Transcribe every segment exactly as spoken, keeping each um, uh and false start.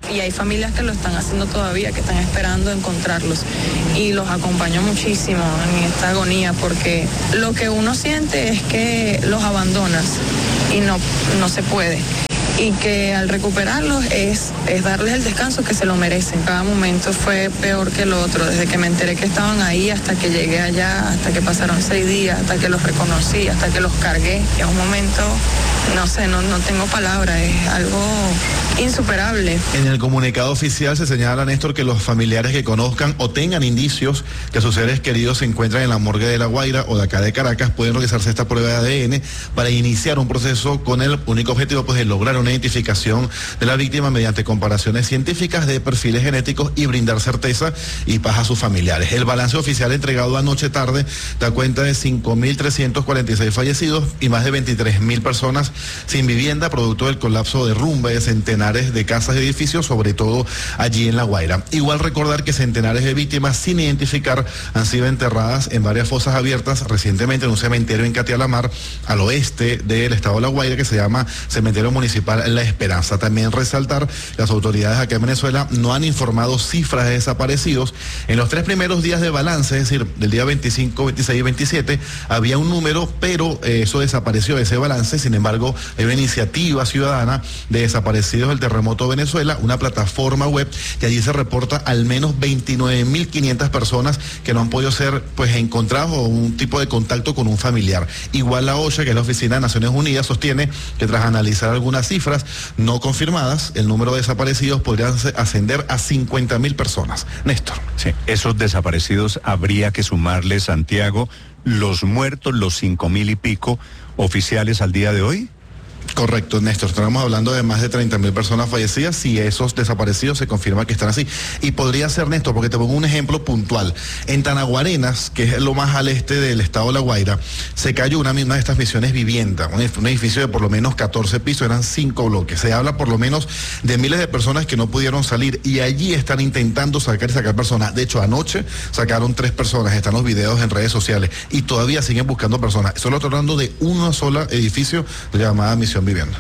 Y hay familias que lo están haciendo todavía, que están esperando encontrarlos. Y los acompaño muchísimo en esta agonía, porque lo que uno siente es que los abandonas y no, no se puede. Y que al recuperarlos es, es darles el descanso que se lo merecen. Cada momento fue peor que el otro, desde que me enteré que estaban ahí hasta que llegué allá, hasta que pasaron seis días, hasta que los reconocí, hasta que los cargué. Y es un momento, no sé, no, no tengo palabras, es algo insuperable. En el comunicado oficial se señala, Néstor, que los familiares que conozcan o tengan indicios que sus seres queridos se encuentran en la morgue de La Guaira o de acá de Caracas pueden realizarse esta prueba de A D N para iniciar un proceso con el único objetivo pues, de lograr una identificación de la víctima mediante comparaciones científicas de perfiles genéticos y brindar certeza y paz a sus familiares. El balance oficial entregado anoche tarde da cuenta de cinco mil trescientos cuarenta y seis fallecidos y más de veintitrés mil personas sin vivienda producto del colapso de derrumbe de centenares de casas y edificios, sobre todo allí en La Guaira. Igual recordar que centenares de víctimas sin identificar han sido enterradas en varias fosas abiertas recientemente en un cementerio en Catialamar, al oeste del estado de La Guaira, que se llama Cementerio Municipal La Esperanza. También resaltar, las autoridades acá en Venezuela no han informado cifras de desaparecidos. En los tres primeros días de balance, es decir, del día veinticinco, veintiséis y veintisiete, había un número, pero eh, eso desapareció de ese balance. Sin embargo, hay una iniciativa ciudadana de desaparecidos del terremoto de Venezuela, una plataforma web, y allí se reporta al menos veintinueve mil quinientas personas que no han podido ser pues encontrados o un tipo de contacto con un familiar. Igual la OCHA, que es la Oficina de Naciones Unidas, sostiene que tras analizar algunas cifras no confirmadas, el número de desaparecidos podría ascender a cincuenta mil personas. Néstor. Sí, esos desaparecidos habría que sumarle, Santiago, los muertos, los cinco mil y pico oficiales al día de hoy. Correcto, Néstor. Estamos hablando de más de treinta mil personas fallecidas si esos desaparecidos se confirma que están así. Y podría ser, Néstor, porque te pongo un ejemplo puntual. En Tanaguarenas, que es lo más al este del estado de La Guaira, se cayó una misma de estas misiones vivienda, un, un edificio de por lo menos catorce pisos, eran cinco bloques. Se habla por lo menos de miles de personas que no pudieron salir y allí están intentando sacar y sacar personas. De hecho, anoche sacaron tres personas, están los videos en redes sociales y todavía siguen buscando personas. Solo hablando de un solo edificio llamada Misión Vivienda.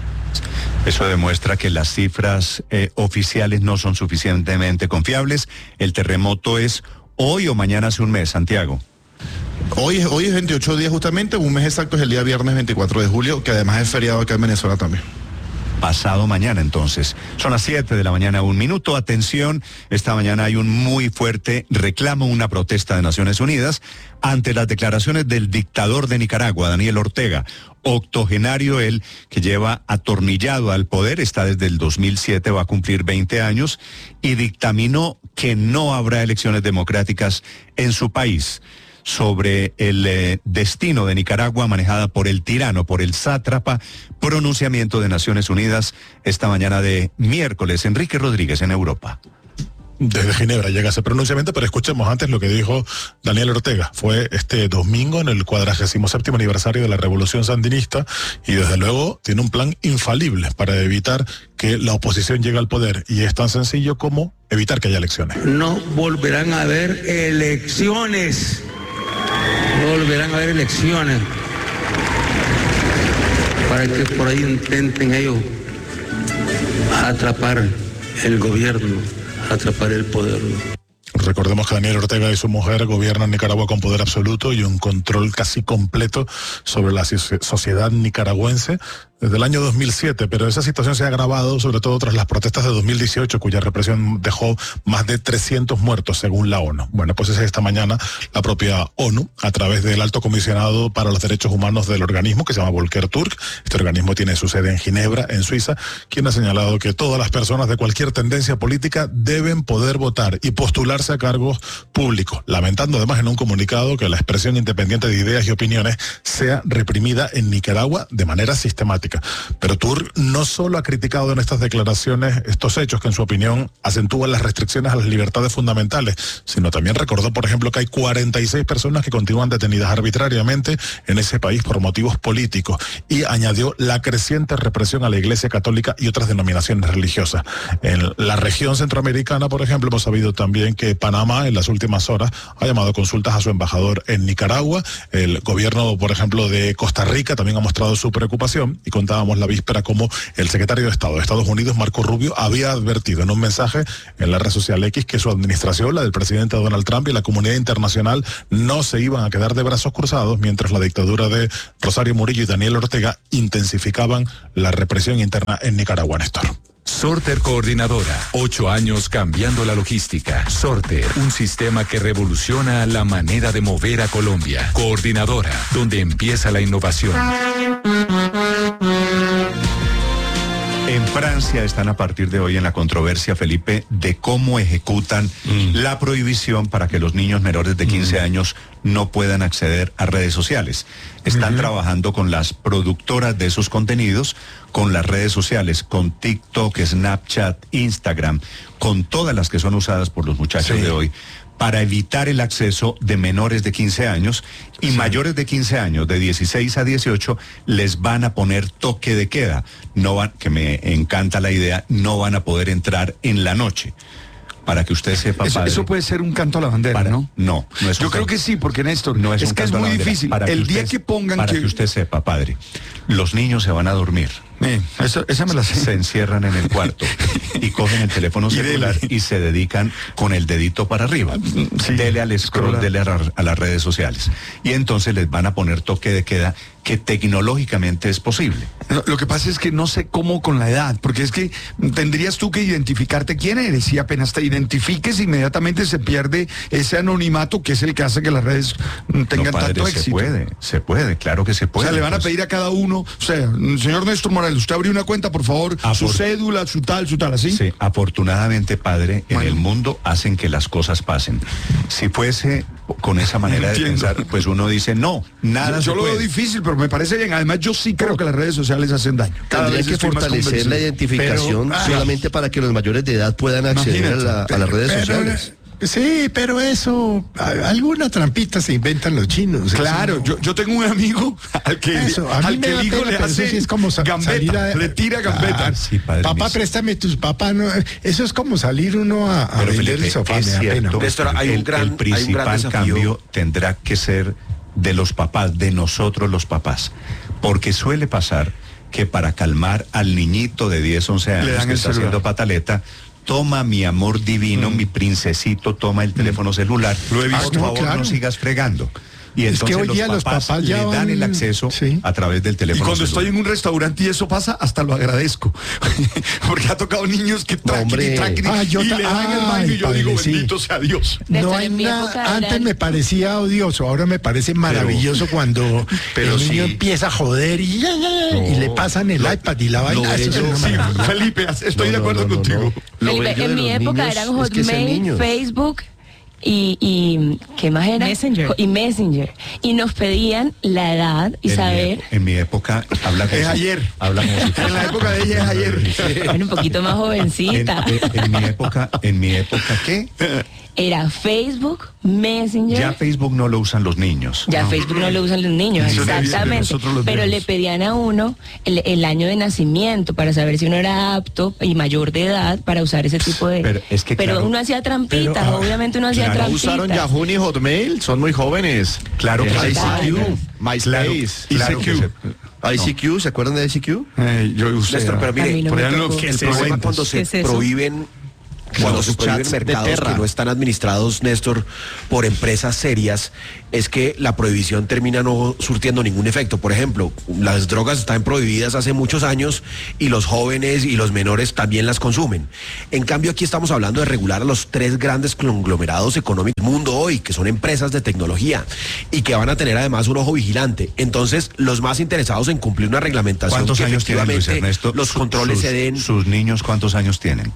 Eso demuestra que las cifras eh, oficiales no son suficientemente confiables. El terremoto es hoy o mañana hace un mes, Santiago. Hoy es, hoy es veintiocho días justamente, un mes exacto es el día viernes veinticuatro de julio, que además es feriado acá en Venezuela también. Pasado mañana entonces. Son las siete de la mañana, un minuto. Atención, esta mañana hay un muy fuerte reclamo, una protesta de Naciones Unidas ante las declaraciones del dictador de Nicaragua, Daniel Ortega, octogenario él, que lleva atornillado al poder, está desde el dos mil siete, va a cumplir veinte años, y dictaminó que no habrá elecciones democráticas en su país. Sobre el eh, destino de Nicaragua manejada por el tirano, por el sátrapa, pronunciamiento de Naciones Unidas esta mañana de miércoles. Enrique Rodríguez en Europa. Desde Ginebra llega ese pronunciamiento, pero escuchemos antes lo que dijo Daniel Ortega. Fue este domingo en el cuadragésimo séptimo aniversario de la Revolución Sandinista y desde luego tiene un plan infalible para evitar que la oposición llegue al poder y es tan sencillo como evitar que haya elecciones. No volverán a haber elecciones. No volverán a haber elecciones para que por ahí intenten ellos atrapar el gobierno, atrapar el poder. Recordemos que Daniel Ortega y su mujer gobiernan Nicaragua con poder absoluto y un control casi completo sobre la sociedad nicaragüense desde el año dos mil siete, pero esa situación se ha agravado sobre todo tras las protestas de dos mil dieciocho, cuya represión dejó más de trescientos muertos según la ONU. Bueno, pues es esta mañana la propia ONU, a través del Alto Comisionado para los Derechos Humanos del organismo, que se llama Volker Turk, este organismo tiene su sede en Ginebra, en Suiza, quien ha señalado que todas las personas de cualquier tendencia política deben poder votar y postularse a cargos públicos, lamentando además en un comunicado que la expresión independiente de ideas y opiniones sea reprimida en Nicaragua de manera sistemática. Pero Turk no solo ha criticado en estas declaraciones estos hechos que en su opinión acentúan las restricciones a las libertades fundamentales, sino también recordó, por ejemplo, que hay cuarenta y seis personas que continúan detenidas arbitrariamente en ese país por motivos políticos y añadió la creciente represión a la Iglesia Católica y otras denominaciones religiosas. En la región centroamericana, por ejemplo, hemos sabido también que Panamá en las últimas horas ha llamado a consultas a su embajador en Nicaragua. El gobierno, por ejemplo, de Costa Rica también ha mostrado su preocupación y contábamos la víspera cómo el secretario de Estado de Estados Unidos, Marco Rubio, había advertido en un mensaje en la red social X que su administración, la del presidente Donald Trump y la comunidad internacional no se iban a quedar de brazos cruzados mientras la dictadura de Rosario Murillo y Daniel Ortega intensificaban la represión interna en Nicaragua, Néstor. Sorter Coordinadora, ocho años cambiando la logística. Sorter, un sistema que revoluciona la manera de mover a Colombia. Coordinadora, donde empieza la innovación. En Francia están a partir de hoy en la controversia, Felipe, de cómo ejecutan mm. la prohibición para que los niños menores de quince mm. años no puedan acceder a redes sociales. Están mm-hmm. trabajando con las productoras de esos contenidos, con las redes sociales, con TikTok, Snapchat, Instagram, con todas las que son usadas por los muchachos sí. de hoy, para evitar el acceso de menores de quince años y sí. mayores de quince años, de dieciséis a dieciocho, les van a poner toque de queda. No van, que me encanta la idea, no van a poder entrar en la noche. Para que usted sepa, eso, padre, eso puede ser un canto a la bandera, para, ¿no? No, no es Yo un creo canto, que sí, porque Néstor, no es, es que es muy difícil. Para el que día usted, que pongan para que... que usted sepa, padre, los niños se van a dormir. Eh, eso, esa me la sé. Se encierran en el cuarto y cogen el teléfono celular y, y se dedican con el dedito para arriba. Sí, dele al scroll, dele a, a las redes sociales. Y entonces les van a poner toque de queda, que tecnológicamente es posible. No, lo que pasa es que no sé cómo con la edad, porque es que tendrías tú que identificarte quién eres, y apenas te identifiques inmediatamente se pierde ese anonimato que es el que hace que las redes tengan no, padre, tanto éxito. Se puede, se puede, claro que se puede. O sea, le van pues. a pedir a cada uno, o sea, señor Néstor Morales, usted abrió una cuenta, por favor, Apor su cédula, su tal, su tal, ¿así? Sí, afortunadamente, padre, en bueno. el mundo hacen que las cosas pasen. Si fuese con esa manera de pensar, pues uno dice, no, nada Yo se lo puede. veo difícil, pero me parece bien. Además, yo sí creo que las redes sociales hacen daño. Cada vez que fortalecer la identificación pero, solamente ah, para que los mayores de edad puedan acceder a, la, a las redes pero, sociales. Sí, pero eso, alguna trampita se inventan los chinos. Claro, yo, yo tengo un amigo al que, eso, a al mí que me el hijo pena, le hace sí es como sa gambeta, a, le tira gambeta. Ah, sí, padre, papá, préstame tus papás. No, eso es como salir uno a, a vender Felipe, el sofá, es me da cierto, pena. Esto, hay un gran, el principal hay un gran cambio tendrá que ser de los papás, de nosotros los papás. Porque suele pasar que para calmar al niñito de diez, once años que está celular. haciendo pataleta, toma mi amor divino, mm. mi princesito, toma el teléfono mm. celular. Lo he visto. Por favor, claro. no sigas fregando. Y entonces es que hoy día los papás, los papás ya le dan van... el acceso sí. a través del teléfono. Y cuando celular. estoy en un restaurante y eso pasa, hasta lo agradezco. Porque ha tocado niños que tranqui, tranqui, ah, yo y le dan el baño y yo padre, digo, bendito sí. sea Dios. No hay nada, antes eran... me parecía odioso, ahora me parece maravilloso pero, cuando pero el niño sí. empieza a joder y, no, y le pasan el iPad y la vaina. Eso es sí, Felipe, estoy no, de acuerdo no, no, contigo. No, no. Felipe, en mi época eran Hotmail, Facebook... Y, y ¿qué más era? Messenger. Y Messenger. Y nos pedían la edad y en saber. Mi, en mi época, habla es ayer. Habla en la época de ella es ayer. Bueno, un poquito más jovencita. En, en, en mi época, en mi época, ¿qué? Era Facebook, Messenger. Ya Facebook no lo usan los niños. Ya no. Facebook no lo usan los niños, eso exactamente. Pero vemos. Le pedían a uno el, el año de nacimiento para saber si uno era apto y mayor de edad para usar ese tipo de... Pero, es que, pero claro, uno hacía trampitas, pero, obviamente uno hacía claro, trampitas. ¿Usaron Yahoo ni Hotmail? Son muy jóvenes. Claro que I C Q, MySpace. Claro, I C Q. I C Q, ¿se acuerdan de I C Q? Eh, yo usé. Néstor, pero mire, no por ejemplo, el problema cuando se prohíben cuando se prohíben mercados que no están administrados, Néstor, por empresas serias, es que la prohibición termina no surtiendo ningún efecto. Por ejemplo, las drogas están prohibidas hace muchos años y los jóvenes y los menores también las consumen. En cambio, aquí estamos hablando de regular a los tres grandes conglomerados económicos del mundo hoy, que son empresas de tecnología y que van a tener además un ojo vigilante. Entonces, los más interesados en cumplir una reglamentación ¿Cuántos que años tienen, Luis Ernesto? Los controles sus, se den... ¿Sus niños cuántos años tienen?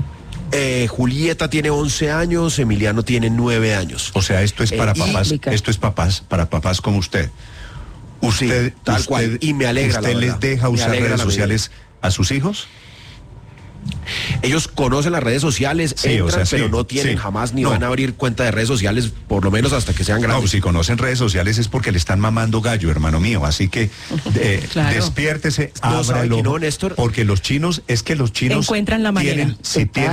Eh, Julieta tiene once años, Emiliano tiene nueve años. O sea, esto es para eh, papás, esto es papás, para papás como usted. Usted, sí, tal usted, cual, y me alegra. ¿Usted les deja usar redes sociales a sus hijos? Ellos conocen las redes sociales, sí, entran, o sea, sí, pero no tienen sí, jamás ni no. van a abrir cuenta de redes sociales, por lo menos hasta que sean grandes. No, si conocen redes sociales es porque le están mamando gallo, hermano mío. Así que eh, claro. despiértese, no, ábralo. No, Néstor? Porque los chinos, es que los chinos encuentran la manera. Tienen, si tienen,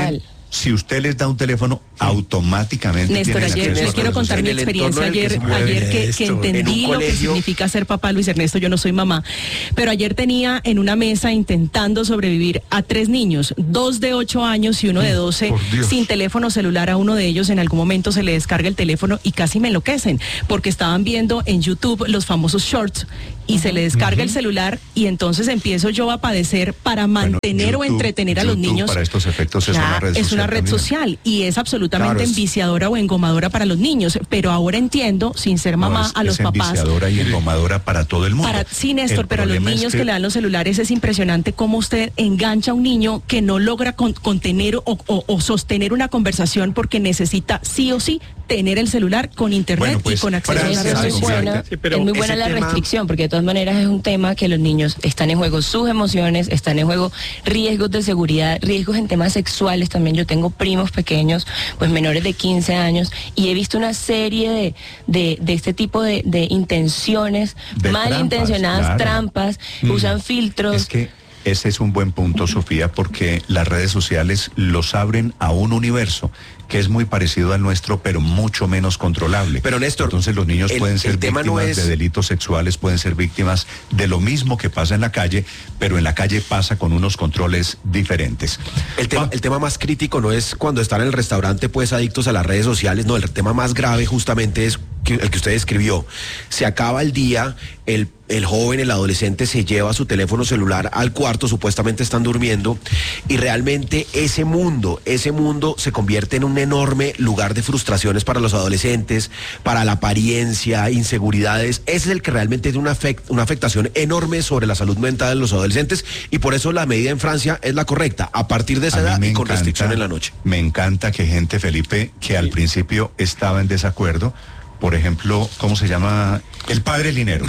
si usted les da un teléfono, automáticamente Néstor, ayer les quiero contar mi experiencia ayer, que ayer que, que entendí lo que significa ser papá. Luis Ernesto, yo no soy mamá, pero ayer tenía en una mesa intentando sobrevivir a tres niños, dos de ocho años y uno de doce, sin teléfono celular. A uno de ellos en algún momento se le descarga el teléfono y casi me enloquecen, porque estaban viendo en YouTube los famosos shorts y se le descarga uh-huh. el celular y entonces empiezo yo a padecer para mantener bueno, YouTube, o entretener a YouTube los niños. Para estos efectos es una red social. Es una red también. social y es absolutamente claro, es... enviciadora o engomadora para los niños, pero ahora entiendo, sin ser mamá, no, es, a los es papás. enviciadora y engomadora para todo el mundo. Para, sí, Néstor, el pero a los niños es que... que le dan los celulares es impresionante cómo usted engancha a un niño que no logra con, contener o, o, o sostener una conversación porque necesita sí o sí tener el celular con internet bueno, pues, y con acceso a la red social. Sí, es muy buena la tema... restricción, porque de todas maneras es un tema que los niños están en juego sus emociones, están en juego riesgos de seguridad, riesgos en temas sexuales también. Yo tengo primos pequeños, pues menores de quince años, y he visto una serie de, de, de este tipo de, de intenciones, de malintencionadas trampas, claro. trampas mm. usan filtros. Es que ese es un buen punto, Sofía, porque las redes sociales los abren a un universo que es muy parecido al nuestro, pero mucho menos controlable. Pero Néstor, entonces los niños el, pueden ser víctimas no es... de delitos sexuales, pueden ser víctimas de lo mismo que pasa en la calle, pero en la calle pasa con unos controles diferentes. El tema, ah. el tema más crítico no es cuando están en el restaurante pues adictos a las redes sociales, no, el tema más grave justamente es que, el que usted describió. Se acaba el día, el El joven, el adolescente se lleva su teléfono celular al cuarto, supuestamente están durmiendo, y realmente ese mundo, ese mundo se convierte en un enorme lugar de frustraciones para los adolescentes, para la apariencia, inseguridades. Ese es el que realmente tiene una, afect, una afectación enorme sobre la salud mental de los adolescentes, y por eso la medida en Francia es la correcta, a partir de esa edad y con encanta, restricción en la noche. Me encanta que gente, Felipe, que al sí. principio estaba en desacuerdo, por ejemplo, ¿cómo se llama? El padre Linero,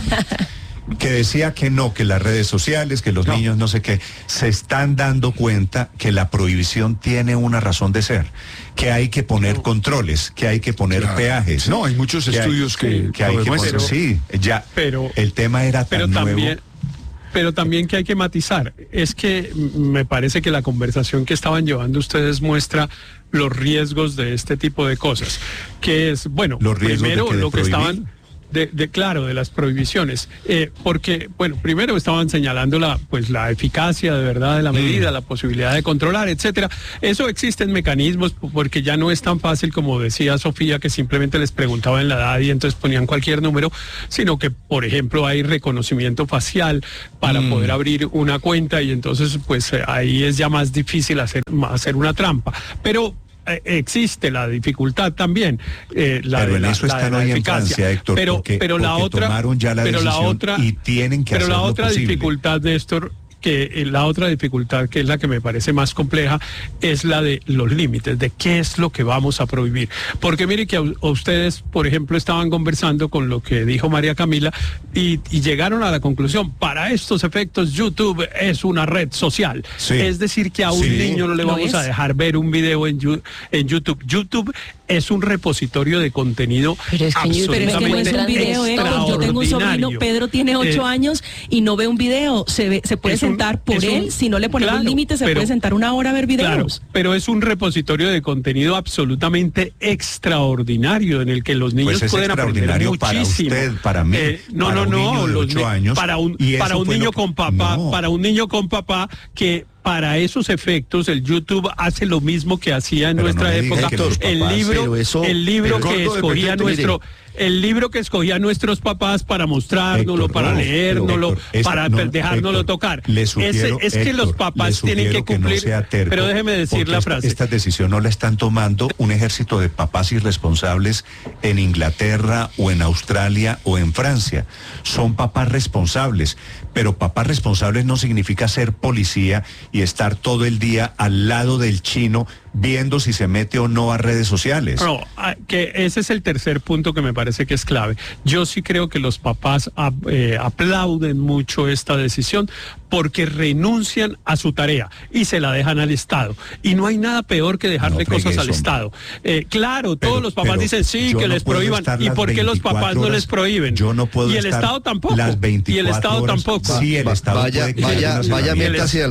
que decía que no, que las redes sociales, que los no. niños no sé qué, se están dando cuenta que la prohibición tiene una razón de ser, que hay que poner no. controles, que hay que poner claro. peajes. No, hay muchos que estudios hay, que, que hay que poner, pero, sí, ya, pero el tema era tan pero nuevo. También, pero también que hay que matizar, es que me parece que la conversación que estaban llevando ustedes muestra los riesgos de este tipo de cosas, que es, bueno, los primero de de lo que prohibir. estaban... De, de claro, de las prohibiciones, eh, porque, bueno, primero estaban señalando la, pues, la eficacia de verdad de la medida, mm. la posibilidad de controlar, etcétera. Eso existen mecanismos, porque ya no es tan fácil, como decía Sofía, que simplemente les preguntaban la edad y entonces ponían cualquier número, sino que, por ejemplo, hay reconocimiento facial para mm. poder abrir una cuenta y entonces, pues, ahí es ya más difícil hacer, hacer una trampa. Pero existe la dificultad también, eh, la pero de en la, eso la están de la hoy eficacia. En Francia, Héctor, pero porque, pero la porque otra tomaron ya la pero decisión la otra y tienen que pero hacer la otra lo posible. dificultad, Néstor, que eh, la otra dificultad, que es la que me parece más compleja, es la de los límites, de qué es lo que vamos a prohibir. Porque mire que a, a ustedes, por ejemplo, estaban conversando con lo que dijo María Camila y, y llegaron a la conclusión, para estos efectos YouTube es una red social. Sí. Es decir, que a un sí. niño no le vamos a dejar ver un video en, en YouTube. YouTube es un repositorio de contenido pero es que, absolutamente pero es que no es un video, Héctor. Yo tengo un sobrino, Pedro tiene ocho eh, años y no ve un video, se ve, se puede sentar por él, un, si no le ponemos claro, límites, se pero, puede sentar una hora a ver videos. Claro, pero es un repositorio de contenido absolutamente extraordinario en el que los niños pues pueden aprender muchísimo. Para usted, para mí, eh, no, para no, no, un los años, para un para un niño con papá, no. para un niño con papá que para esos efectos el YouTube hace lo mismo que hacía en pero nuestra no época. El papás, libro, eso, el libro que escogía nuestro el libro que escogía nuestros papás para mostrárnoslo, Héctor, para no, leérnoslo, Héctor, para no, dejárnoslo Héctor, tocar. Sugiero, Ese, es Héctor, que los papás tienen que cumplir. Que no terco, pero déjeme decir la frase. Esta, esta decisión no la están tomando un ejército de papás irresponsables en Inglaterra o en Australia o en Francia. Son papás responsables, pero papás responsables no significa ser policía y estar todo el día al lado del chino viendo si se mete o no a redes sociales. No, que ese es el tercer punto que me parece que es clave. Yo sí creo que los papás eh, aplauden mucho esta decisión porque renuncian a su tarea y se la dejan al Estado. Y no hay nada peor que dejarle no cosas al Estado. Eh, claro, pero, todos los papás dicen sí, que no les prohíban. ¿Y por qué los papás horas, no les prohíben? Yo no puedo y el estar Estado tampoco. Las veinticuatro y el Estado horas, tampoco. Sí, el Estado vaya, puede vaya, vaya mientras hacia el cuarto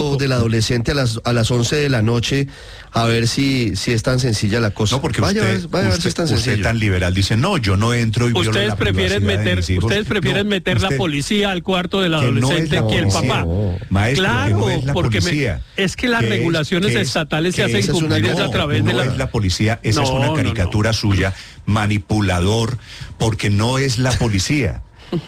cuarto del adolescente a las a las once de la noche a ver si si es tan sencilla la cosa. No, porque vaya, usted, vaya a ver usted, si es tan usted sencillo. tan liberal dice, no, yo no entro y violo ustedes la prefieren privacidad meter de mis hijos. ustedes prefieren No, meter usted, la policía al cuarto del que no adolescente es la que el policía, papá. no. Maestro, claro, que no es la porque policía. Me, es que las Que es- regulaciones que es- estatales se que hacen esa es una- cumplir es no, a través no de la es la policía, esa es No, una no, caricatura no. suya, manipulador, porque no es la policía,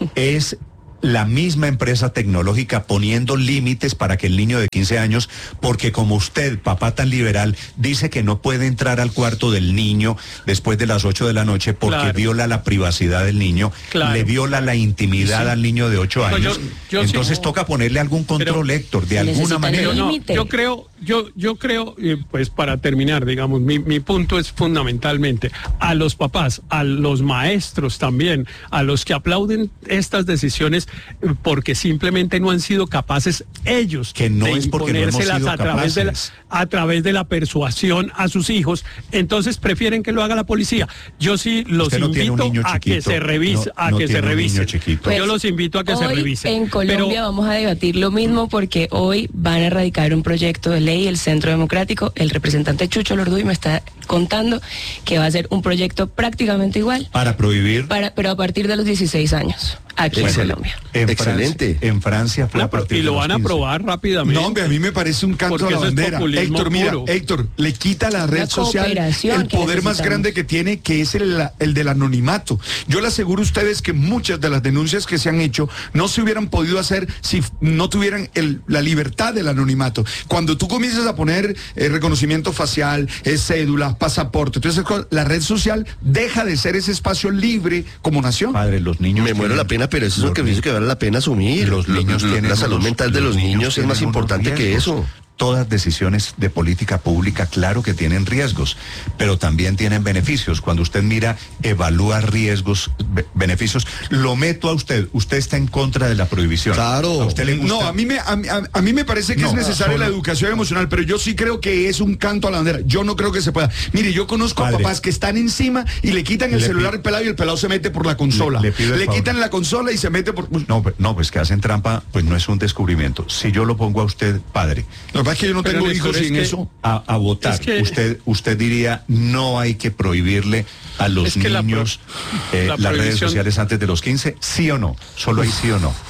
es la misma empresa tecnológica poniendo límites para que el niño de quince años, porque como usted, papá tan liberal, dice que no puede entrar al cuarto del niño después de las ocho de la noche porque Claro. viola la privacidad del niño, Claro. le viola la intimidad Sí. al niño de ocho No, años. yo- yo Entonces sí- toca ponerle algún control, Héctor, de alguna manera. Yo, no, yo creo, yo, yo creo, eh, pues para terminar, digamos, mi, mi punto es fundamentalmente a los papás, a los maestros también, a los que aplauden estas decisiones eh, porque simplemente no han sido capaces ellos Que no de es porque no hemos imponérselas sido a través de la, capaces. a través de la persuasión a sus hijos, entonces prefieren que lo haga la policía. Yo sí los Usted no tiene un invito niño a que chiquito, se revise, no- a no que se tiene un niño revisen. chiquito. Yo los invito a que se Hoy revisen. en Colombia Pero- vamos a debatir lo mismo porque hoy van a radicar un proyecto de ley, el Centro Democrático, el representante Chucho Lorduy me está contando que va a ser un proyecto prácticamente igual, Para prohibir. para, pero a partir de los dieciséis años, aquí en Excelente. Colombia. En Excelente. Francia, en Francia fue a partir y de lo los van a quince. aprobar rápidamente. No, hombre, a mí me parece un canto Porque a la eso es bandera. populismo Héctor, mira, puro. Héctor, le quita a la red Una social cooperación el que poder más necesitamos. grande que tiene, que es el, el del anonimato. Yo le aseguro a ustedes que muchas de las denuncias que se han hecho no se hubieran podido hacer si no tuvieran el- la libertad del anonimato. Cuando tú comienzas a poner eh, reconocimiento facial, eh, cédula, pasaporte, entonces la red social deja de ser ese espacio libre como nación. Padre, los niños. Me muero tienen- la pena, pero eso es un los sacrificio ni- que vale la pena asumir. Los Lo- niños lo- tienen la salud unos- mental de los niños es más tienen unos importante que riesgos. eso. Todas decisiones de política pública, claro que tienen riesgos, pero también tienen beneficios. Cuando usted mira, evalúa riesgos, be- beneficios, lo meto a usted. Usted está en contra de la prohibición. Claro. ¿A usted le gusta? No, a mí me, a, mí- a- a mí me parece que No, es necesaria solo- la educación emocional, pero yo sí creo que es un canto a la bandera. Yo no creo que se pueda. Mire, yo conozco Padre. a papás que están encima y le quitan el Le celular pi- al pelado y el pelado se mete por la consola. Le- Le, le pido el favor. quitan la consola y se mete por... No, pues- no, pues que hacen trampa, pues no es un descubrimiento. Si yo lo pongo a usted, padre, Lo que pasa es que yo no Pero, tengo Néstor, hijos es sin que- eso. a, a votar, Es que- usted, usted diría, no hay que prohibirle a los Es que la pro- niños eh, la las redes prohibición- sociales antes de los quince, ¿sí o no? Solo hay sí o no.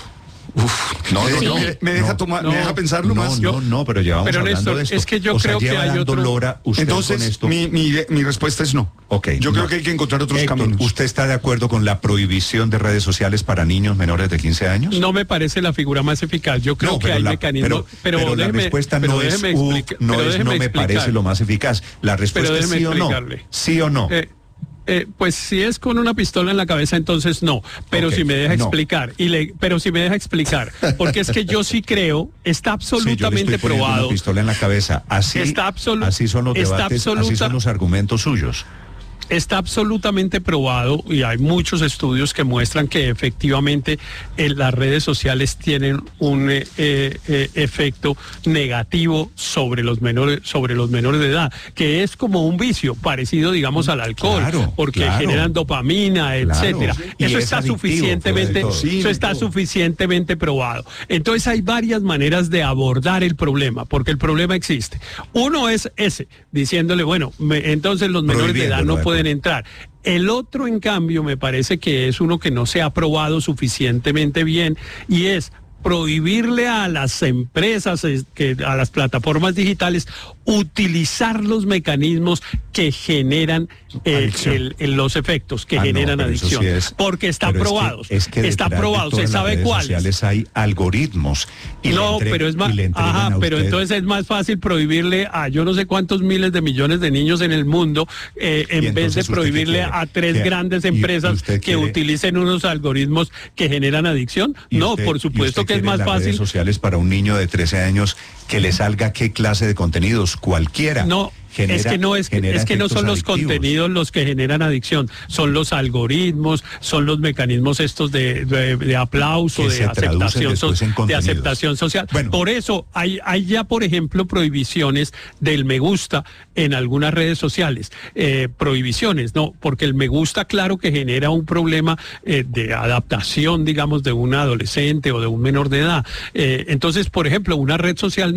No, no, Sí. no. Me- me deja tomar- me deja pensarlo no, más. No, Yo- no, pero llevamos Pero, hablando Néstor, de esto. es que yo O sea, creo que lleva hay dando otro- lora usted con Entonces, esto. mi, mi, mi respuesta es no. Ok, Yo no. creo que hay que encontrar otros Héctor, caminos. ¿usted está de acuerdo con la prohibición de redes sociales para niños menores de quince años? No me parece la figura más eficaz. Yo creo No, que pero hay la- mecanismos. pero, pero la déjeme- respuesta pero no es, déjeme uh, explica- no, pero es, no déjeme me explicar. parece lo más eficaz. La respuesta Pero es déjeme sí o no. explicarle. Sí o no. Eh, eh, pues si es con una pistola en la cabeza, entonces no. Pero Ok, si me deja no. explicar, y le, pero si me deja explicar, porque es que yo sí creo, está Sí, yo le absolutamente estoy poniendo probado. una pistola en la cabeza. Así, Está absolu- así son los está debates, así absoluta- son los argumentos suyos. Está absolutamente probado y hay muchos estudios que muestran que efectivamente eh, las redes sociales tienen un eh, eh, efecto negativo sobre los menores sobre los menores de edad, que es como un vicio parecido, digamos, al alcohol, Claro, porque claro. generan dopamina, Claro. etcétera. Y Eso es está adictivo, suficientemente sobre todo. eso está suficientemente probado. Entonces hay varias maneras de abordar el problema, porque el problema existe. Uno es ese, diciéndole, bueno, me- entonces los menores de edad Prohibiéndolo, no de pueden entrar. El otro, en cambio, me parece que es uno que no se ha probado suficientemente bien y es prohibirle a las empresas, es, que, a las plataformas digitales, utilizar los mecanismos que generan eh, el- el- los efectos que Ah, no, generan pero eso adicción. sí es- porque están pero es que- probados. es que está detrás de probado, se todas las sabe redes cuáles. sociales hay algoritmos. Y No, le entre- pero es más, y le entregan ajá, a pero usted- entonces es más fácil prohibirle a yo no sé cuántos miles de millones de niños en el mundo eh, Y en vez de entonces, ¿usted qué prohibirle quiere? a tres ¿Qué- grandes y empresas usted que quiere- utilicen unos algoritmos que generan adicción. y No, usted- por y supuesto usted que es quiere más las redes fácil. sociales para un niño de trece años que le salga qué clase de contenidos, cualquiera. No, Genera- es que no es, genera es que no efectos son los adictivos. contenidos los que generan adicción, son los algoritmos, son los mecanismos estos de, de- de aplauso, Que de se traducen aceptación, so- después en de contenidos. aceptación social. Por eso hay, hay ya, por ejemplo, prohibiciones del me gusta en algunas redes sociales. Eh, prohibiciones, no, porque el me gusta, claro que genera un problema eh, de adaptación, digamos, de un adolescente o de un menor de edad. Eh, entonces, por ejemplo, una red social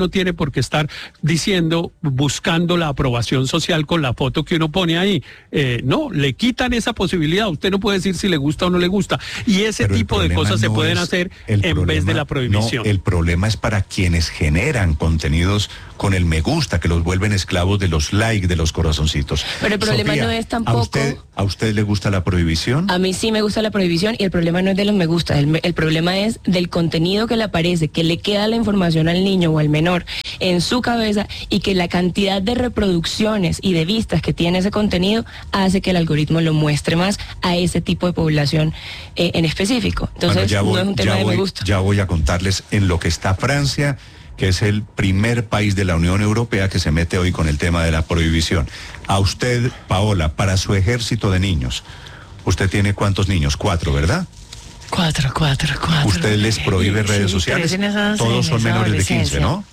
no tiene por qué estar diciendo, buscando la aprobación social con la foto que uno pone ahí. Eh, no, le quitan esa posibilidad. Usted no puede decir si le gusta o no le gusta. Y ese Pero tipo de cosas no se pueden hacer en problema, vez de la prohibición. No, el problema es para quienes generan contenidos con el me gusta, que los vuelven esclavos de los likes, de los corazoncitos. Pero el problema Sofía, no es tampoco... ¿a usted, ¿A usted le gusta la prohibición? A mí sí me gusta la prohibición y el problema no es de los me gusta, el, el problema es del contenido que le aparece, que le queda la información al niño o al menor en su cabeza y que la cantidad de reproducciones y de vistas que tiene ese contenido hace que el algoritmo lo muestre más a ese tipo de población eh, en específico. Entonces, bueno, voy, no es un tema voy, de me gusta. Ya voy a contarles en lo que está Francia, que es el primer país de la Unión Europea que se mete hoy con el tema de la prohibición. A usted, Paola, para su ejército de niños, ¿usted tiene cuántos niños? Cuatro, ¿verdad? Cuatro, cuatro, cuatro. ¿Usted les prohíbe redes sí, sociales? Esas, Todos son menores de quince, ¿no?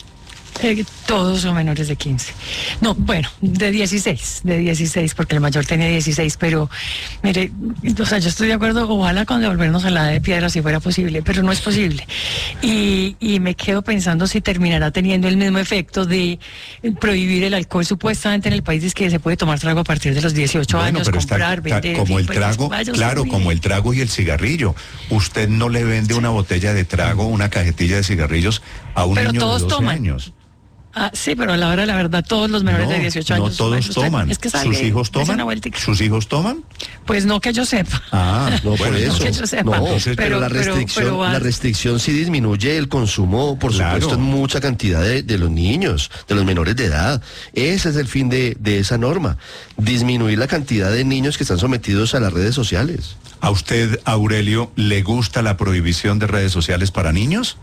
Eh, todos son menores de quince. No, bueno, de dieciséis, de dieciséis, porque el mayor tenía dieciséis, pero mire, o sea, yo estoy de acuerdo, ojalá con devolvernos a la edad de piedra si fuera posible, pero no es posible. Y, y me quedo pensando si terminará teniendo el mismo efecto de prohibir el alcohol supuestamente en el país, es que se puede tomar trago a partir de los dieciocho bueno, años, pero comprar, está, vender. Como el pues, trago, claro, como el trago y el cigarrillo. Usted no le vende una botella de trago, una cajetilla de cigarrillos a un pero niño todos de doce toman. años. Ah, sí, pero a la hora de la verdad todos los menores no, de dieciocho años no todos usted, toman. Es que ¿Sus hijos toman? ¿Sus hijos toman? Pues no que yo sepa. Ah, no, bueno, por eso. No que yo sepa. No, entonces, pero, pero la restricción, pero, pero, la restricción sí disminuye el consumo, por claro. supuesto, en mucha cantidad de, de los niños, de los menores de edad. Ese es el fin de, de esa norma, disminuir la cantidad de niños que están sometidos a las redes sociales. ¿A usted, Aurelio, le gusta la prohibición de redes sociales para niños?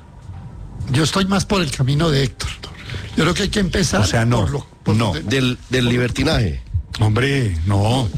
Yo estoy más por el camino de Héctor. Yo creo que hay que empezar o sea, no, por lo, por no. De, del, del por, libertinaje. Hombre, no.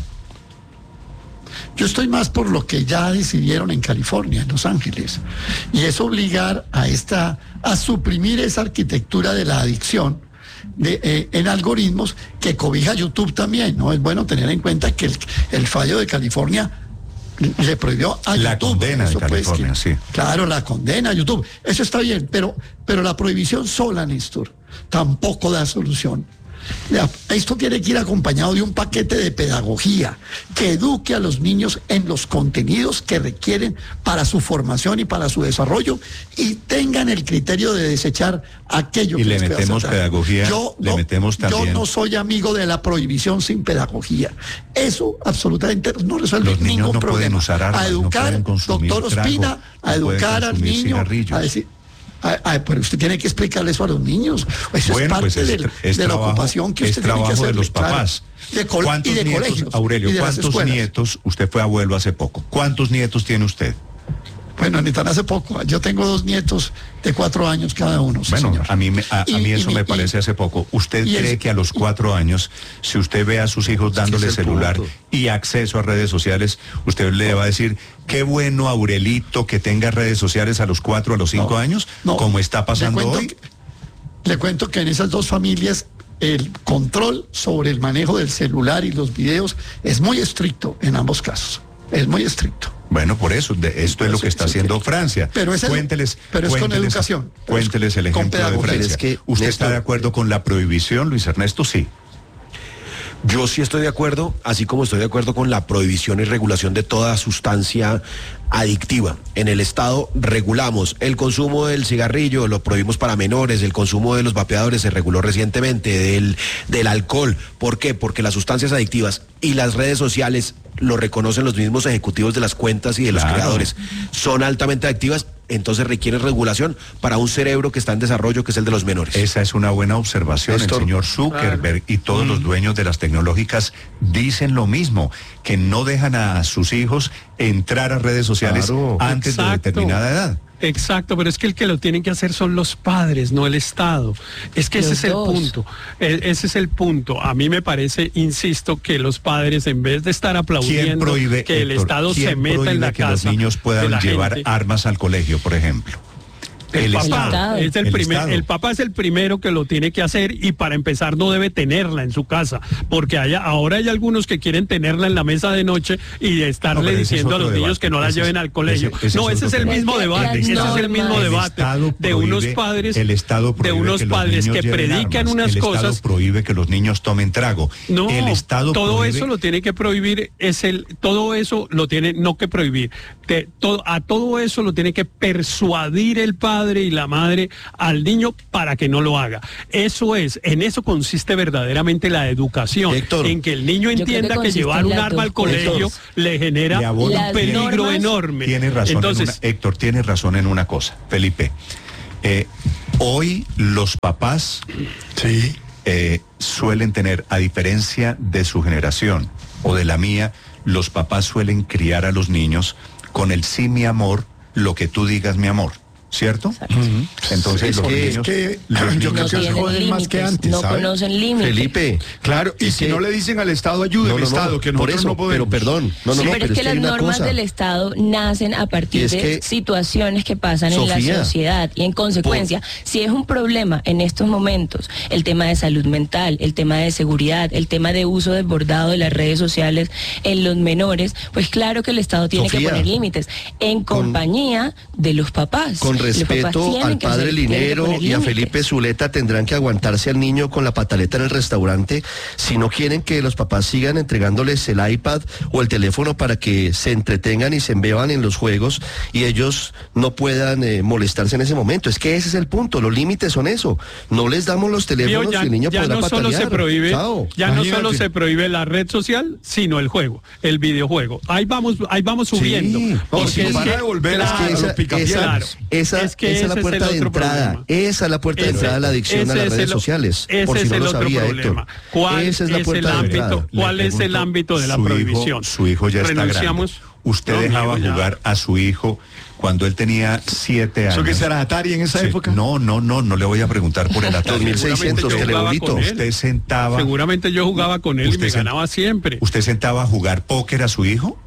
Yo estoy más por lo que ya decidieron en California, en Los Ángeles, y es obligar a esta, a suprimir esa arquitectura de la adicción de, eh, en algoritmos que cobija YouTube también, ¿no? Es bueno tener en cuenta que el, el fallo de California le prohibió a la YouTube. Condena de California, pues, que, sí. Claro, la condena a YouTube. Eso está bien, pero, pero la prohibición sola, Néstor, tampoco da solución. Esto tiene que ir acompañado de un paquete de pedagogía que eduque a los niños en los contenidos que requieren para su formación y para su desarrollo y tengan el criterio de desechar aquello y que le les metemos pedagogía. Yo le no, metemos también. Yo no soy amigo de la prohibición sin pedagogía. Eso absolutamente no resuelve los niños ningún no problema. Pueden usar armas, a educar, no doctor Ospina, trago, a educar no al niño, cigarrillos. a decir. Ay, ay, pero usted tiene que explicarle eso a los niños. Eso bueno, es parte pues es, del, es de trabajo, la ocupación que usted es tiene que hacer de los papás. Claro, de col ¿Cuántos y de nietos, colegios, Aurelio, y de cuántos nietos? Usted fue abuelo hace poco. ¿Cuántos nietos tiene usted? Bueno, ni tan hace poco. Yo tengo dos nietos de cuatro años cada uno. Sí, bueno, señor. a mí, me, a, y, a mí eso y, me y, parece hace poco. ¿Usted cree es, que a los cuatro años, si usted ve a sus hijos dándole es celular punto. y acceso a redes sociales, usted le va a decir, qué bueno, Aurelito, que tenga redes sociales a los cuatro, a los cinco no, años, no, como está pasando le hoy? Que, le cuento que en esas dos familias el control sobre el manejo del celular y los videos es muy estricto en ambos casos. Es muy estricto. Bueno, por eso, de, esto es lo que está haciendo Francia. Pero es, el, cuénteles, pero es cuénteles, con educación. Cuénteles el ejemplo de Francia. Es que, ¿Usted Néstor, está de acuerdo con la prohibición, Luis Ernesto? Sí. Yo sí estoy de acuerdo, así como estoy de acuerdo con la prohibición y regulación de toda sustancia adictiva. En el Estado regulamos el consumo del cigarrillo, lo prohibimos para menores, el consumo de los vapeadores se reguló recientemente, del, del alcohol. ¿Por qué? Porque las sustancias adictivas y las redes sociales lo reconocen los mismos ejecutivos de las cuentas y de los claro. creadores. Son altamente adictivas, entonces requiere regulación para un cerebro que está en desarrollo, que es el de los menores. Esa es una buena observación. Esto, el señor Zuckerberg claro. y todos mm. los dueños de las tecnológicas dicen lo mismo, que no dejan a sus hijos entrar a redes sociales claro. antes Exacto. de determinada edad. Exacto, pero es que el que lo tienen que hacer son los padres, no el Estado. Es que los ese es dos. el punto, ese es el punto. A mí me parece, insisto, que los padres, en vez de estar aplaudiendo prohíbe, que el Héctor, Estado se meta en la que casa los niños puedan llevar gente? armas al colegio, por ejemplo? El, el papá Estado. es el, el primer, Estado. el papá es el primero que lo tiene que hacer y para empezar no debe tenerla en su casa, porque haya, ahora hay algunos que quieren tenerla en la mesa de noche y estarle no, diciendo es a los debate. niños que no la ese lleven es, al colegio. Ese, ese no, es ese es el tema. mismo Es que debate, ese normas, es el mismo el debate Estado de prohíbe, unos padres, el Estado de unos que los padres niños que lleven predican armas. unas el cosas. El Estado prohíbe que los niños tomen trago. No, el Estado todo prohíbe... eso lo tiene que prohibir, es el, todo eso lo tiene, no que prohibir, te, to, a todo eso lo tiene que persuadir el padre y la madre al niño para que no lo haga. Eso es, en eso consiste verdaderamente la educación, Héctor, en que el niño entienda que, que llevar un arma al colegio Héctor, le genera le un peligro normas, enorme. Tiene razón Entonces, en una, Héctor, tiene razón en una cosa, Felipe. Eh, hoy los papás sí. eh, suelen tener, a diferencia de su generación o de la mía, los papás suelen criar a los niños con el sí, mi amor, lo que tú digas, mi amor. ¿Cierto? Uh-huh. Entonces, es los que, niños, es que los yo niños creo que joden límites, más que antes, no ¿sabe? conocen límites. Felipe, claro, y si que, no le dicen al Estado ayuda, no, el no, Estado, no, que nosotros por eso, no podemos. Pero perdón, no, no, sí, no, pero, pero es que, es que las normas cosa. del Estado nacen a partir es de que, situaciones que pasan Sofía, en la sociedad y en consecuencia, por... si es un problema en estos momentos, el tema de salud mental, el tema de seguridad, el tema de uso desbordado de las redes sociales en los menores, pues claro que el Estado tiene Sofía, que poner límites en compañía con, de los papás. Con respeto al padre hacer, Linero y a Felipe Zuleta, tendrán que aguantarse al niño con la pataleta en el restaurante si no quieren que los papás sigan entregándoles el iPad o el teléfono para que se entretengan y se embeban en los juegos y ellos no puedan eh, molestarse en ese momento. Es que ese es el punto, los límites son eso. No les damos los teléfonos ya, y el niño ya podrá no patalear. Solo se prohíbe, Chao. ya Imagínate. no solo se prohíbe la red social, sino el juego, el videojuego. Ahí vamos, ahí vamos subiendo. Sí, porque sí, es para que, devolver claro, a esa, los picapiedras. Esa, esa, es que esa es la puerta es de entrada. Problema. Esa es la puerta de ese, entrada a la adicción a las redes el, sociales. Ese por si es no el lo otro sabía, problema. Héctor. ¿Cuál esa es la es puerta el de ámbito? entrada. ¿Cuál es el ámbito de la su prohibición? Hijo, su hijo ya está grande. Usted no, dejaba amigo, jugar a su hijo cuando él tenía siete años. ¿Eso que será Atari en esa sí. época? No, no, no, no le voy a preguntar por el Atari. dos mil seiscientos telebolito. Usted sentaba. Seguramente yo jugaba con él y me ganaba siempre. ¿Usted sentaba a jugar póker a su hijo?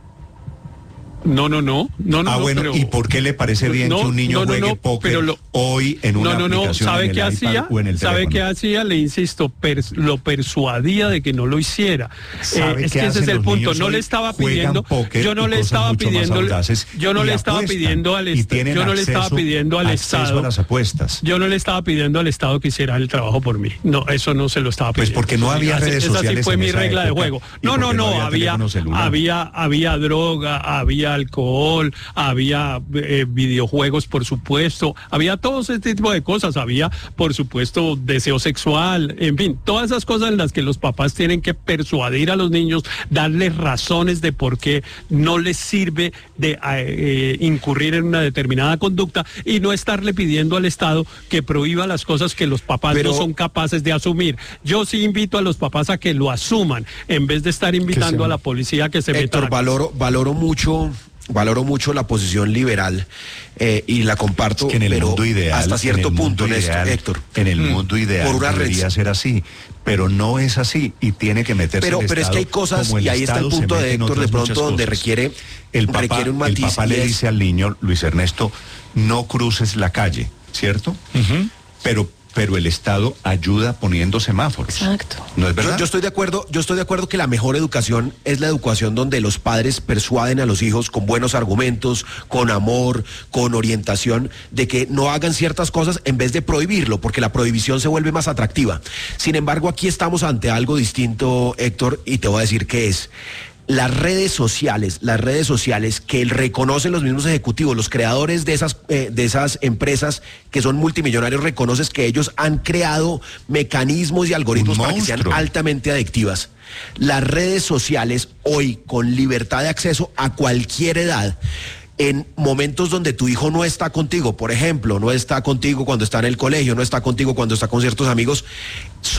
No, no, no, no, no. Ah, bueno, pero, ¿y por qué le parece bien no, que un niño no, no, juegue no, póker pero lo, hoy en una no, no, no, aplicación ¿sabe en el qué iPad hacía? o en el ¿Sabe teléfono? qué hacía? Le insisto, pers lo persuadía de que no lo hiciera. Eh, es que ese es el punto. No le estaba pidiendo, yo no le estaba pidiendo, yo no le estaba pidiendo al Estado, yo no le estaba pidiendo al Estado, a las apuestas. Yo no le estaba pidiendo al Estado que hiciera el trabajo por mí. No, eso no se lo estaba pidiendo. Pues porque no había esa, redes sociales. Esa sí fue mi regla época, de juego. No, no, no, no había, había, había, había droga, había alcohol, había Eh, videojuegos, por supuesto, había todo ese tipo de cosas, había, por supuesto, deseo sexual, en fin, todas esas cosas en las que los papás tienen que persuadir a los niños, darles razones de por qué no les sirve de eh, incurrir en una determinada conducta y no estarle pidiendo al Estado que prohíba las cosas que los papás Pero, no son capaces de asumir. Yo sí invito a los papás a que lo asuman, en vez de estar invitando a la policía a que se Héctor, meta. valoro, valoro mucho... Valoro mucho la posición liberal eh, y la comparto, es que en el pero mundo ideal, hasta cierto punto, ideal, Héctor. En el mundo ideal por una debería ser así, pero no es así y tiene que meterse pero, el pero Estado. Es que hay cosas, el y ahí está el punto de Héctor, de pronto donde requiere, el papá, requiere un matiz. El papá le es... dice al niño, Luis Ernesto, no cruces la calle, ¿cierto? Uh-huh. Pero pero el Estado ayuda poniendo semáforos. Exacto. ¿No es verdad? Yo, yo estoy de acuerdo, yo estoy de acuerdo que la mejor educación es la educación donde los padres persuaden a los hijos con buenos argumentos, con amor, con orientación, de que no hagan ciertas cosas en vez de prohibirlo, porque la prohibición se vuelve más atractiva. Sin embargo, aquí estamos ante algo distinto, Héctor, y te voy a decir qué es. Las redes sociales, las redes sociales que reconocen los mismos ejecutivos, los creadores de esas, eh, de esas empresas que son multimillonarios, reconoces que ellos han creado mecanismos y algoritmos para que sean altamente adictivas. Las redes sociales hoy, con libertad de acceso a cualquier edad, en momentos donde tu hijo no está contigo, por ejemplo, no está contigo cuando está en el colegio, no está contigo cuando está con ciertos amigos, son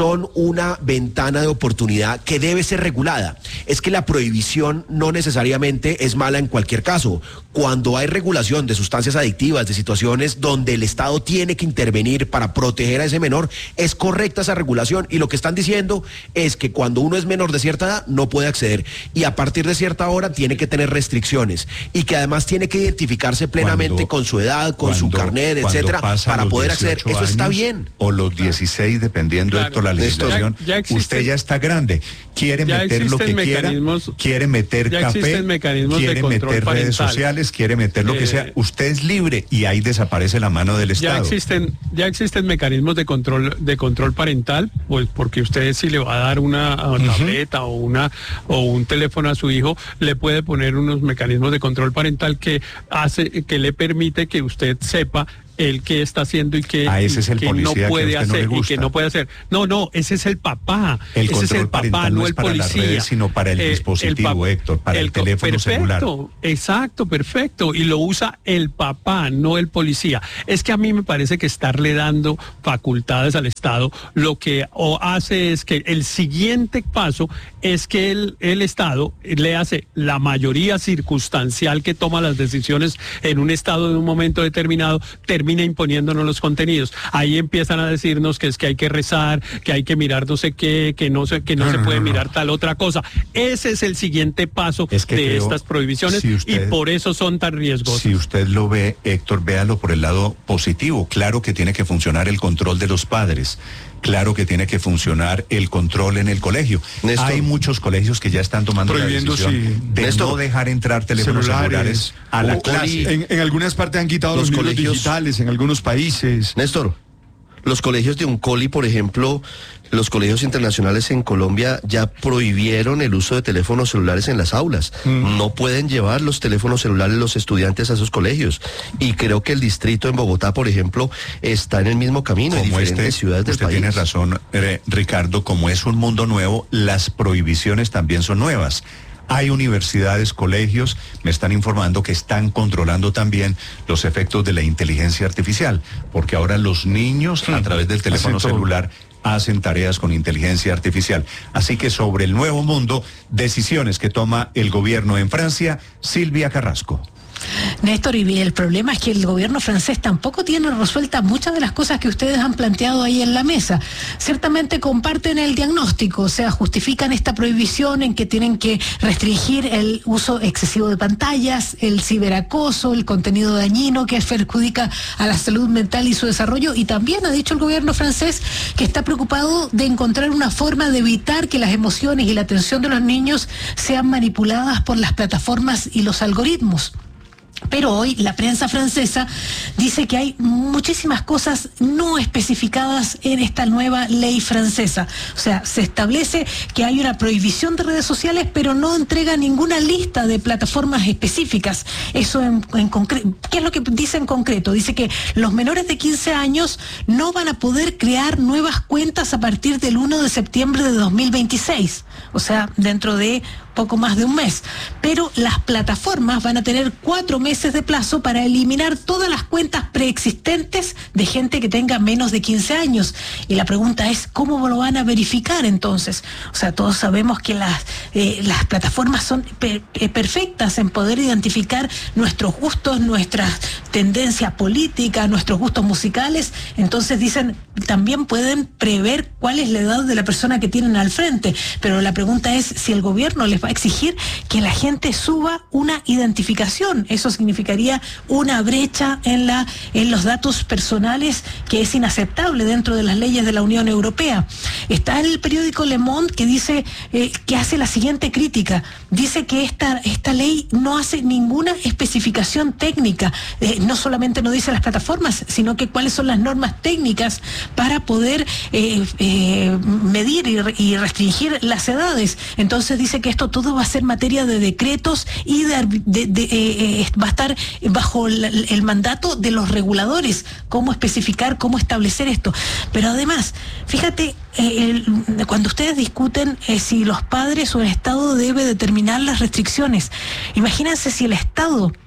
son una ventana de oportunidad que debe ser regulada. Es que la prohibición no necesariamente es mala en cualquier caso. Cuando hay regulación de sustancias adictivas, de situaciones donde el Estado tiene que intervenir para proteger a ese menor, es correcta esa regulación, y lo que están diciendo es que cuando uno es menor de cierta edad no puede acceder, y a partir de cierta hora tiene que tener restricciones, y que además tiene que identificarse plenamente cuando, con su edad, con cuando, su carnet, etcétera, para poder acceder. Eso está bien. O los dieciséis, dependiendo claro. de la legislación. Ya, ya existe, usted ya está grande, quiere meter lo que quiera, quiere meter café, quiere meter redes sociales, quiere meter lo eh, que sea. Usted es libre, y ahí desaparece la mano del Estado. Ya existen, ya existen mecanismos de control, de control parental, pues porque usted, si le va a dar una tableta uh-huh. o una o un teléfono a su hijo, le puede poner unos mecanismos de control parental que hace, que le permite que usted sepa el que está haciendo y que, ah, ese es el que no puede que hacer no y que no puede hacer. No, no, ese es el papá. El ese es el papá, no, no el para policía. Las redes, sino para el eh, dispositivo, el Héctor, para el, el teléfono perfecto, celular. Exacto, perfecto. Y lo usa el papá, no el policía. Es que a mí me parece que estarle dando facultades al Estado lo que o hace es que el siguiente paso es que el, el Estado le hace la mayoría circunstancial que toma las decisiones en un Estado en un momento determinado, termina imponiéndonos los contenidos. Ahí empiezan a decirnos que es que hay que rezar, que hay que mirar no sé qué, que no se, que no, no se puede no, no, mirar no. tal otra cosa. Ese es el siguiente paso es que de creo, estas prohibiciones si usted, y por eso son tan riesgosas. Si usted lo ve, Héctor, véalo por el lado positivo. Claro que tiene que funcionar el control de los padres. Claro que tiene que funcionar el control en el colegio. Néstor, hay muchos colegios que ya están tomando la decisión sí. de Néstor, no dejar entrar teléfonos celulares, celulares a la clase. En, en algunas partes han quitado los, los colegios digitales, en algunos países. Néstor, los colegios de Uncoli, por ejemplo, los colegios internacionales en Colombia ya prohibieron el uso de teléfonos celulares en las aulas. Mm. No pueden llevar los teléfonos celulares los estudiantes a esos colegios. Y creo que el distrito en Bogotá, por ejemplo, está en el mismo camino en diferentes este, ciudades del usted país. Tiene razón, eh, Ricardo, como es un mundo nuevo, las prohibiciones también son nuevas. Hay universidades, colegios, me están informando que están controlando también los efectos de la inteligencia artificial, porque ahora los niños a través del teléfono celular hacen tareas con inteligencia artificial. Así que sobre el nuevo mundo, decisiones que toma el gobierno en Francia, Silvia Carrasco. Néstor, y el problema es que el gobierno francés tampoco tiene resueltas muchas de las cosas que ustedes han planteado ahí en la mesa. Ciertamente comparten el diagnóstico, o sea, justifican esta prohibición en que tienen que restringir el uso excesivo de pantallas, el ciberacoso, el contenido dañino que perjudica a la salud mental y su desarrollo, y también ha dicho el gobierno francés que está preocupado de encontrar una forma de evitar que las emociones y la atención de los niños sean manipuladas por las plataformas y los algoritmos. Pero hoy la prensa francesa dice que hay muchísimas cosas no especificadas en esta nueva ley francesa. O sea, se establece que hay una prohibición de redes sociales, pero no entrega ninguna lista de plataformas específicas. Eso en, en concreto, ¿qué es lo que dice en concreto? Dice que los menores de quince años no van a poder crear nuevas cuentas a partir del primero de septiembre de dos mil veintiséis. O sea, dentro de poco más de un mes, pero las plataformas van a tener cuatro meses de plazo para eliminar todas las cuentas preexistentes de gente que tenga menos de quince años. Y la pregunta es, ¿cómo lo van a verificar entonces? O sea, todos sabemos que las, eh, las plataformas son per, eh, perfectas en poder identificar nuestros gustos, nuestras tendencias políticas, nuestros gustos musicales. Entonces dicen, también pueden prever cuál es la edad de la persona que tienen al frente, pero la pregunta es si el gobierno les va a exigir que la gente suba una identificación. Eso significaría una brecha en la en los datos personales que es inaceptable dentro de las leyes de la Unión Europea. Está en el periódico Le Monde que dice eh, que hace la siguiente crítica. Dice que esta esta ley no hace ninguna especificación técnica. Eh, no solamente no dice las plataformas, sino que cuáles son las normas técnicas para poder eh, eh, medir y, y restringir las edades. Entonces dice que esto todo va a ser materia de decretos y de, de, de, eh, va a estar bajo el, el mandato de los reguladores, cómo especificar, cómo establecer esto. Pero además, fíjate, eh, el, cuando ustedes discuten eh, si los padres o el Estado debe determinar las restricciones, imagínense si el Estado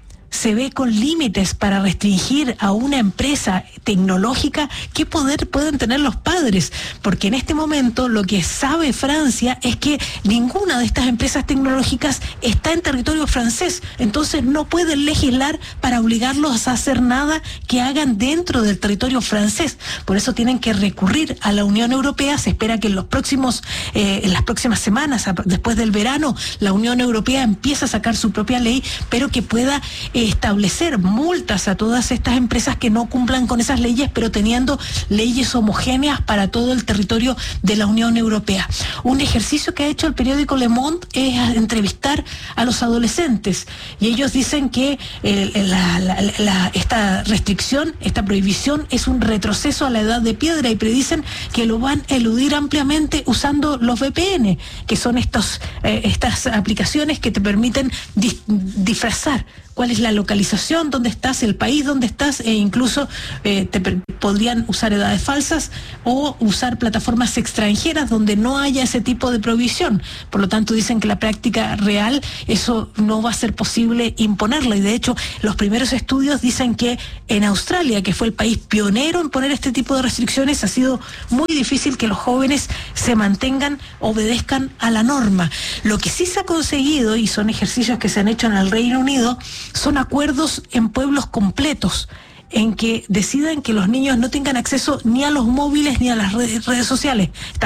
se ve con límites para restringir a una empresa tecnológica, ¿qué poder pueden tener los padres? Porque en este momento lo que sabe Francia es que ninguna de estas empresas tecnológicas está en territorio francés, entonces no pueden legislar para obligarlos a hacer nada que hagan dentro del territorio francés. Por eso tienen que recurrir a la Unión Europea. Se espera que en los próximos, eh, en las próximas semanas, después del verano, la Unión Europea empiece a sacar su propia ley, pero que pueda eh, establecer multas a todas estas empresas que no cumplan con esas leyes, pero teniendo leyes homogéneas para todo el territorio de la Unión Europea. Un ejercicio que ha hecho el periódico Le Monde es entrevistar a los adolescentes, y ellos dicen que eh, la, la, la, esta restricción, esta prohibición es un retroceso a la edad de piedra, y predicen que lo van a eludir ampliamente usando los V P N, que son estos, eh, estas aplicaciones que te permiten dis- disfrazar cuál es la localización, dónde estás, el país donde estás, e incluso eh, te per- podrían usar edades falsas o usar plataformas extranjeras donde no haya ese tipo de prohibición. Por lo tanto, dicen que la práctica real eso no va a ser posible imponerla, y de hecho los primeros estudios dicen que en Australia, que fue el país pionero en poner este tipo de restricciones, ha sido muy difícil que los jóvenes se mantengan, obedezcan a la norma. Lo que sí se ha conseguido, y son ejercicios que se han hecho en el Reino Unido, son acuerdos en pueblos completos, en que decidan que los niños no tengan acceso ni a los móviles ni a las redes, redes sociales.